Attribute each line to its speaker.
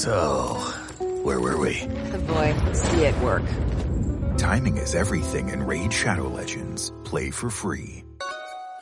Speaker 1: So, where were we?
Speaker 2: The boy, see at work.
Speaker 3: Timing is everything in Raid Shadow Legends. Play for free.